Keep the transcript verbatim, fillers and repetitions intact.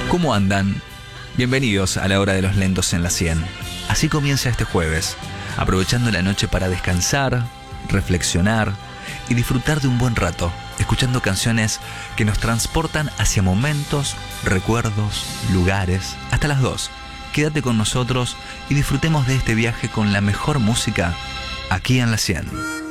¿Cómo andan? Bienvenidos a la hora de los lentos en la cien. Así comienza este jueves, aprovechando la noche para descansar, reflexionar y disfrutar de un buen rato, escuchando canciones que nos transportan hacia momentos, recuerdos, lugares, hasta las dos. Quédate con nosotros y disfrutemos de este viaje con la mejor música aquí en la cien.